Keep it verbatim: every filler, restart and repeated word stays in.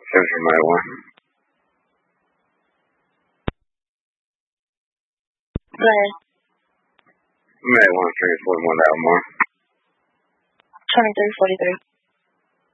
Central nine one. Go ahead. nine one three forty-one Almar. twenty-three forty-three.